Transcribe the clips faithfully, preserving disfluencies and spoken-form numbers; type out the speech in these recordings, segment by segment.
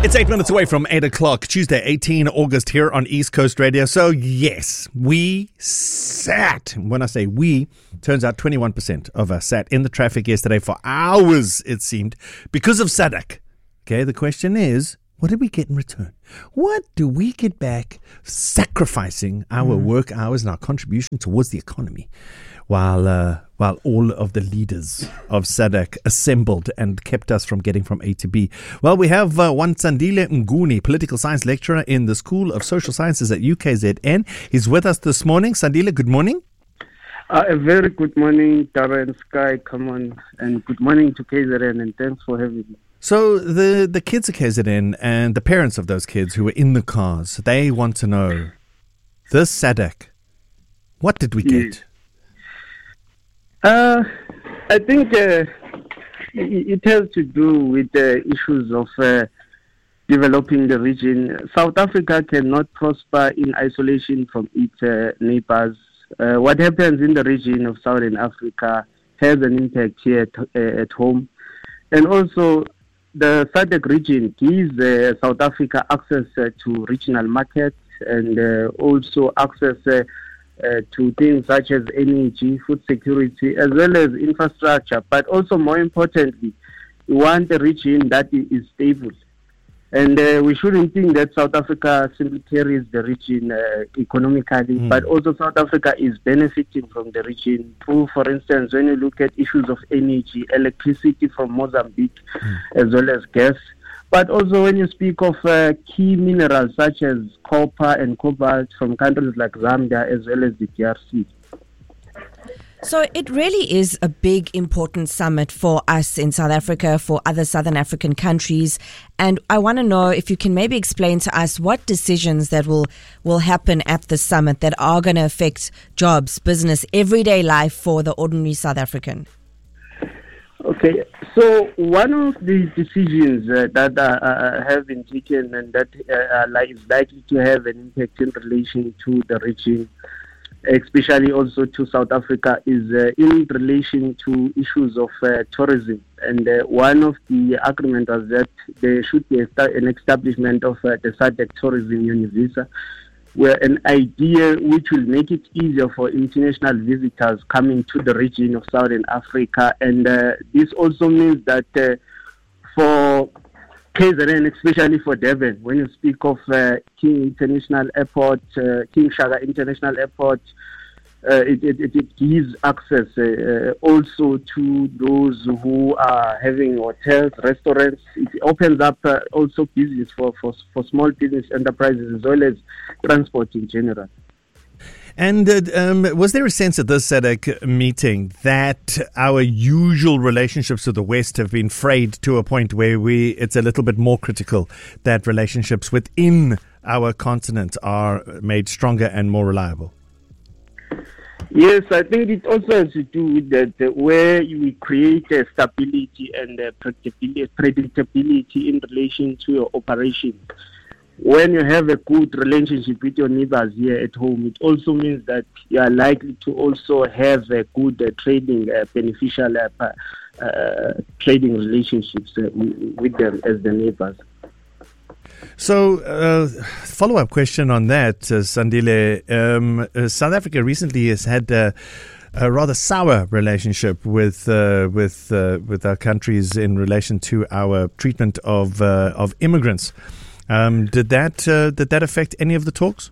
It's eight minutes away from eight o'clock, Tuesday, eighteenth of August here on East Coast Radio. So yes, we sat, when I say we, turns out twenty-one percent of us sat in the traffic yesterday for hours, it seemed, because of SADC. Okay, the question is, what did we get in return? What do we get back sacrificing our mm. work hours and our contribution towards the economy while uh, while all of the leaders of SADC assembled and kept us from getting from A to B? Well, we have uh, one Sandile Nguni, political science lecturer in the School of Social Sciences at U K Z N. He's with us this morning. Sandile, good morning. Uh, a very good morning, Tara and Sky. Come on. And good morning to K Z N, and thanks for having me. So the, the kids at K Z N and the parents of those kids who were in the cars, they want to know, this SADC, what did we get? Uh, I think uh, it, it has to do with the issues of uh, developing the region. South Africa cannot prosper in isolation from its uh, neighbors. Uh, what happens in the region of Southern Africa has an impact here at, uh, at home. And also, the SADC region gives uh, South Africa access uh, to regional markets and uh, also access uh, uh, to things such as energy, food security, as well as infrastructure. But also, more importantly, we want a region that is stable. And uh, we shouldn't think that South Africa simply carries the region uh, economically, mm. but also South Africa is benefiting from the region. Through, for instance, when you look at issues of energy, electricity from Mozambique, mm. as well as gas. But also when you speak of uh, key minerals such as copper and cobalt from countries like Zambia, as well as the D R C. So it really is a big, important summit for us in South Africa, for other Southern African countries. And I want to know if you can maybe explain to us what decisions that will, will happen at the summit that are going to affect jobs, business, everyday life for the ordinary South African. Okay, so one of the decisions uh, that uh, uh, have been taken and that uh, is likely to have an impact in relation to the region, especially also to South Africa, is uh, in relation to issues of uh, tourism. And uh, one of the agreements was that there should be a, an establishment of uh, the SADC Tourism Univisa, where an idea which will make it easier for international visitors coming to the region of Southern Africa. And uh, this also means that uh, for K Z N, especially for Durban, when you speak of uh, King International Airport, uh, King Shaka International Airport, uh, it, it, it gives access uh, also to those who are having hotels, restaurants. It opens up uh, also business for, for, for small business enterprises as well as transport in general. And uh, um, was there a sense at this SADC meeting that our usual relationships with the West have been frayed to a point where we it's a little bit more critical that relationships within our continent are made stronger and more reliable? Yes, I think it also has to do with that, uh, where we create uh, stability and uh, predictability, predictability in relation to your operation. When you have a good relationship with your neighbors here at home, it also means that you are likely to also have a good uh, trading, uh, beneficial uh, uh, trading relationships uh, with them as the neighbors. So, uh, follow-up question on that, uh, Sandile. Um, uh, South Africa recently has had uh, a rather sour relationship with uh, with uh, with our countries in relation to our treatment of uh, of immigrants. Um, did that uh, did that affect any of the talks?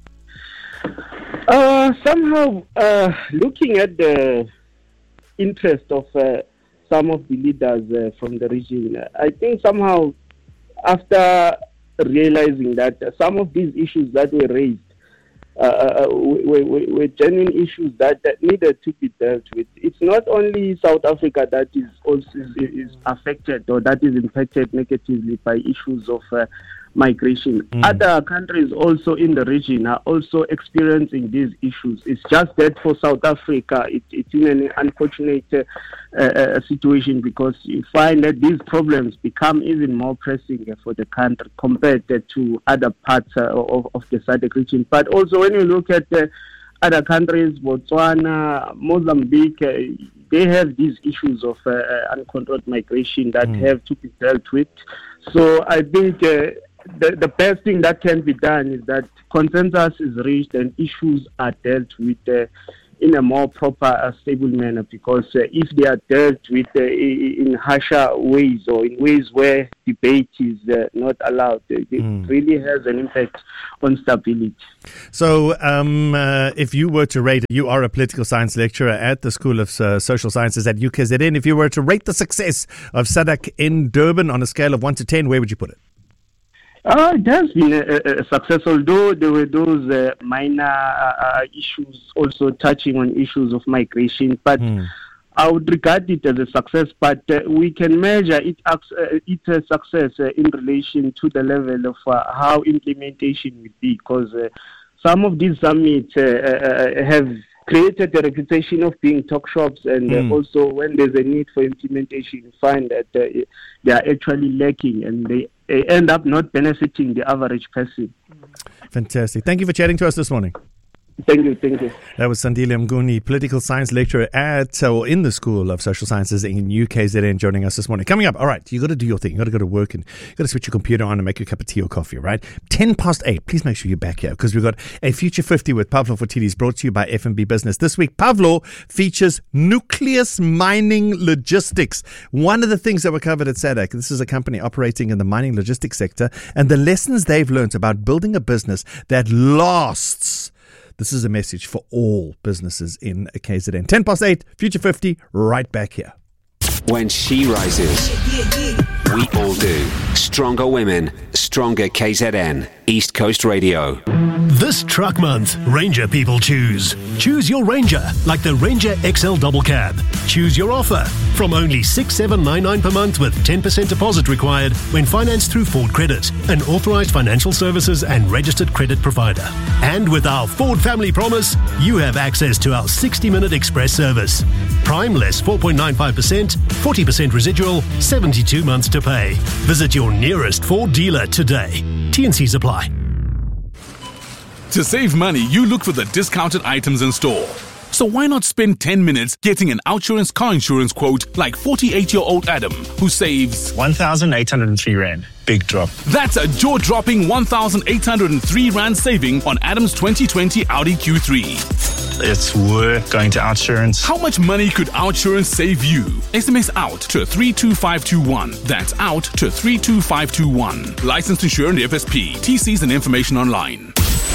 Uh, somehow, uh, looking at the interest of uh, some of the leaders uh, from the region, I think somehow after realizing that some of these issues that were raised uh, were, were, were genuine issues that, that needed to be dealt with. It's not only South Africa that is also is affected or that is impacted negatively by issues of uh, migration. Mm. Other countries also in the region are also experiencing these issues. It's just that for South Africa, it, it's in an unfortunate uh, uh, situation because you find that these problems become even more pressing for the country compared to other parts uh, of, of the SADC region. But also when you look at uh, other countries, Botswana, Mozambique, uh, they have these issues of uh, uncontrolled migration that mm. have to be dealt with. So I think uh, the, the best thing that can be done is that consensus is reached and issues are dealt with uh, in a more proper, uh, stable manner, because uh, if they are dealt with uh, in harsher ways or in ways where debate is uh, not allowed, it mm. really has an impact on stability. So um, uh, if you were to rate, you are a political science lecturer at the School of uh, Social Sciences at U K Z N. If you were to rate the success of SADC in Durban on a scale of one to ten, where would you put it? Uh, it has been a, a success, although there were those uh, minor uh, issues also touching on issues of migration. But mm. I would regard it as a success, but uh, we can measure it, uh, its uh, success uh, in relation to the level of uh, how implementation would be, because uh, some of these summits uh, uh, have created a reputation of being talk shops, and mm. uh, also when there's a need for implementation, you find that uh, they are actually lacking and they, they end up not benefiting the average person. Fantastic. Thank you for chatting to us this morning. Thank you, thank you. That was Sandile Mnguni, political science lecturer at or in the School of Social Sciences in U K Z N, joining us this morning. Coming up, all right, you got to do your thing. You got to go to work and you got to switch your computer on and make your cup of tea or coffee, right? Ten past eight. Please make sure you're back here because we've got a Future fifty with Pavlo Photidis brought to you by F N B Business. This week, Pavlo features nucleus mining logistics. One of the things that were covered at SADC, this is a company operating in the mining logistics sector, and the lessons they've learned about building a business that lasts. This is a message for all businesses in K Z N. ten past eight, Future fifty, right back here. When she rises, we all do. Stronger women, stronger K Z N, East Coast Radio. This truck month, Ranger people choose. Choose your Ranger, like the Ranger X L Double Cab. Choose your offer from only six thousand seven hundred ninety-nine dollars per month with ten percent deposit required when financed through Ford Credit, an authorized financial services and registered credit provider. And with our Ford Family Promise, you have access to our sixty-minute express service. Prime less four point nine five percent, forty percent residual, seventy-two months to pay. Visit your nearest Ford dealer today. T and C's apply. To save money, you look for the discounted items in store. So why not spend ten minutes getting an OUTsurance car insurance quote like forty-eight-year-old Adam, who saves one thousand eight hundred three rand. Big drop. That's a jaw-dropping one thousand eight hundred three rand saving on Adam's twenty twenty Audi Q three. It's worth going to OUTsurance. How much money could OUTsurance save you? S M S OUT to three two five two one. That's OUT to three two five two one. Licensed insurer and F S P. T Cs and information online.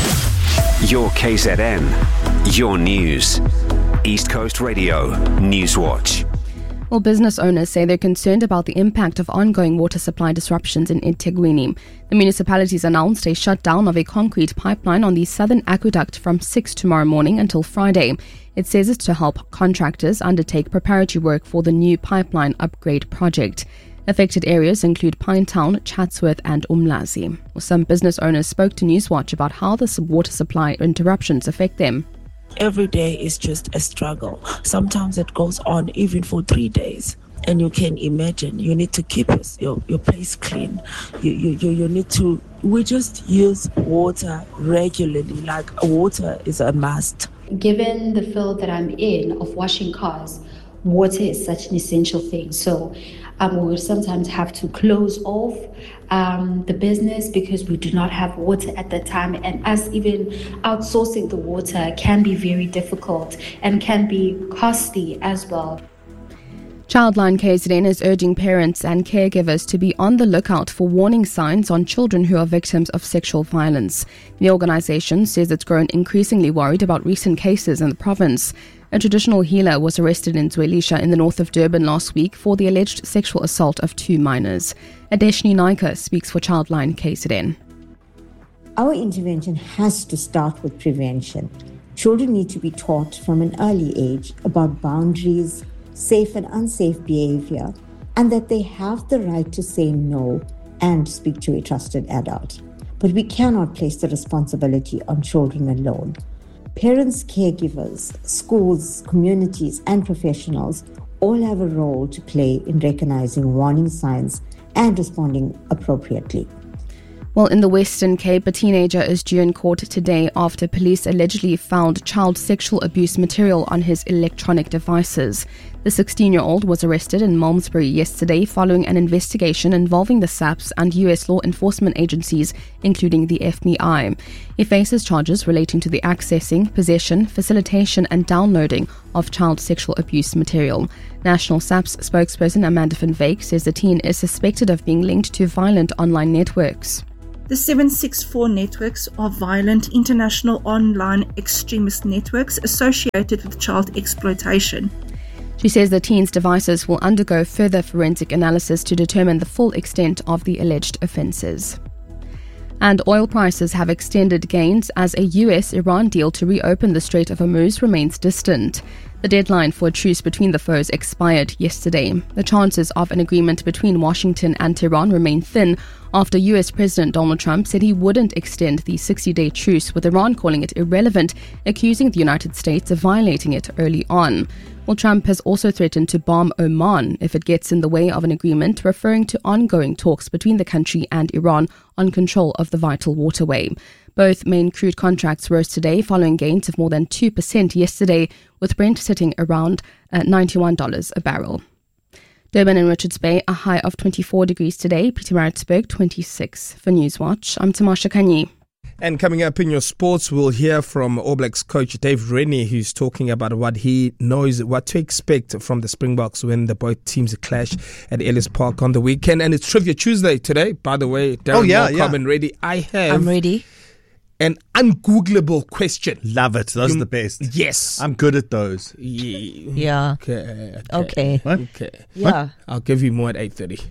Your K Z N, your news. East Coast Radio, Newswatch. Well, business owners say they're concerned about the impact of ongoing water supply disruptions in eThekwini. The municipality's announced a shutdown of a concrete pipeline on the southern aqueduct from six tomorrow morning until Friday. It says it's to help contractors undertake preparatory work for the new pipeline upgrade project. Affected areas include Pinetown, Chatsworth and Umlazi. Some business owners spoke to Newswatch about how the water supply interruptions affect them. Every day is just a struggle. Sometimes it goes on even for three days. And you can imagine, you need to keep your, your place clean. You, you, you, you need to, we just use water regularly, like water is a must. Given the field that I'm in of washing cars, water is such an essential thing. So um, we will sometimes have to close off um, the business because we do not have water at the time. And us even outsourcing the water can be very difficult and can be costly as well. Childline K Z N is urging parents and caregivers to be on the lookout for warning signs on children who are victims of sexual violence. The organisation says it's grown increasingly worried about recent cases in the province. A traditional healer was arrested in Zwelisha in the north of Durban last week for the alleged sexual assault of two minors. Adeshni Naika speaks for Childline K Z N. Our intervention has to start with prevention. Children need to be taught from an early age about boundaries, safe and unsafe behavior, and that they have the right to say no and speak to a trusted adult. But we cannot place the responsibility on children alone. Parents, caregivers, schools, communities, and professionals all have a role to play in recognizing warning signs and responding appropriately. Well, in the Western Cape, a teenager is due in court today after police allegedly found child sexual abuse material on his electronic devices. The sixteen-year-old was arrested in Malmesbury yesterday following an investigation involving the S A P S and U S law enforcement agencies, including the F B I. He faces charges relating to the accessing, possession, facilitation and downloading of child sexual abuse material. National S A P S spokesperson Amanda van Wyk says the teen is suspected of being linked to violent online networks. The seven six four networks are violent international online extremist networks associated with child exploitation. She says the teen's devices will undergo further forensic analysis to determine the full extent of the alleged offences. And oil prices have extended gains as a U S Iran deal to reopen the Strait of Hormuz remains distant. The deadline for a truce between the foes expired yesterday. The chances of an agreement between Washington and Tehran remain thin after U S President Donald Trump said he wouldn't extend the sixty-day truce, with Iran calling it irrelevant, accusing the United States of violating it early on. Well, Trump has also threatened to bomb Oman if it gets in the way of an agreement, referring to ongoing talks between the country and Iran on control of the vital waterway. Both main crude contracts rose today following gains of more than two percent yesterday, with Brent sitting around uh, ninety-one dollars a barrel. Durban and Richards Bay, a high of twenty-four degrees today. Pietermaritzburg, twenty-six. For Newswatch, I'm Tamasha Kanyi. And coming up in your sports, we'll hear from All Blacks coach Dave Rennie, who's talking about what he knows, what to expect from the Springboks when the both teams clash at Ellis Park on the weekend. And it's Trivia Tuesday today, by the way. Darren oh, yeah, Moore, yeah. and ready. I have I'm ready. An ungoogleable question. Love it. Those you, are the best. Yes. I'm good at those. Yeah. yeah. Okay. Okay. Okay. What? okay. Yeah. What? I'll give you more at eight thirty.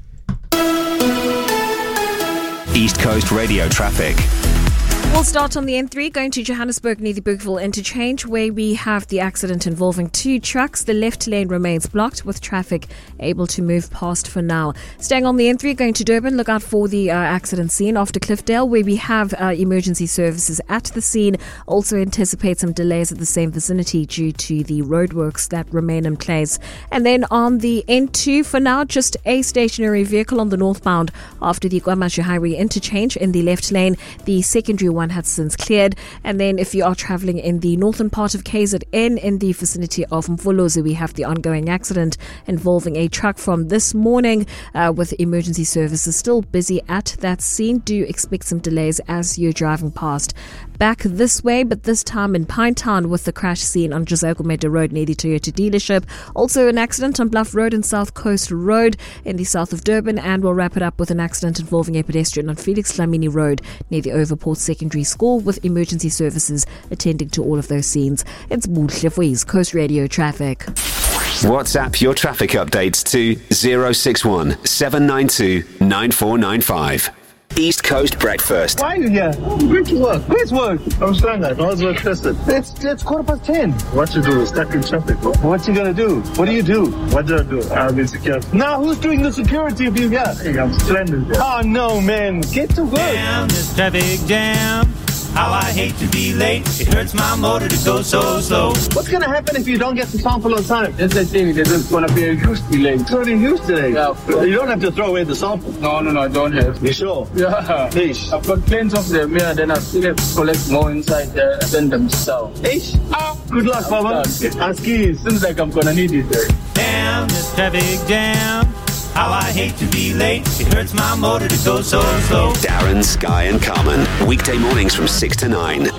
East Coast Radio traffic. We'll start on the N three going to Johannesburg near the Bookville interchange, where we have the accident involving two trucks. The left lane remains blocked with traffic able to move past for now. Staying on the N three going to Durban, look out for the uh, accident scene after Cliffdale, where we have uh, emergency services at the scene. Also anticipate some delays at the same vicinity due to the roadworks that remain in place. And then on the N two for now, just a stationary vehicle on the northbound after the KwaMashu Highway interchange in the left lane. The secondary one had since cleared. And then if you are travelling in the northern part of K Z N in the vicinity of Mfolozi, we have the ongoing accident involving a truck from this morning uh, with emergency services still busy at that scene. Do expect some delays as you're driving past. Back this way, but this time in Pinetown with the crash scene on José Gomede Road near the Toyota dealership. Also an accident on Bluff Road and South Coast Road in the south of Durban, and we'll wrap it up with an accident involving a pedestrian on Felix Dlamini Road near the Overport Secondary School, with emergency services attending to all of those scenes. It's Buhle for East Coast Radio traffic. WhatsApp your traffic updates to zero six one seven nine two nine four nine five. East Coast Breakfast. Why are you here? I'm going to work. Where's work? I'm strong. I was work tested. It's, it's quarter past ten. What to do? Stuck in traffic. What you gonna do? What do you do? What do I do? I'm in security. Now who's doing the security if you got? Hey, I'm stranded. Oh no, man. Get to work. Damn, this traffic jam. How I hate to be late. It hurts my motor to go so slow. What's gonna happen if you don't get the sample on time? That's the thing. There's gonna be a huge delay. It's already huge today. Yeah. You don't have to throw away the sample. No, no, no, I don't have. You sure? Yeah. Ish. I've got plenty of them here, then I still have to collect more inside there and send them south. Ish. Ah. Good luck, Baba. And skis. Seems like I'm gonna need it there. Damn, this traffic jam. How I hate to be late. It hurts my motor to go so slow. Darren, Sky and Carmen. Weekday mornings from six to nine.